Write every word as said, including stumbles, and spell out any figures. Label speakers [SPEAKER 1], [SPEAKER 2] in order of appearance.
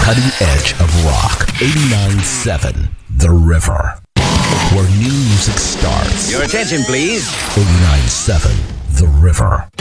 [SPEAKER 1] cutting edge of rock. eighty-nine point seven The River, where new music starts.
[SPEAKER 2] Your attention, please.
[SPEAKER 1] eighty-nine point seven The River.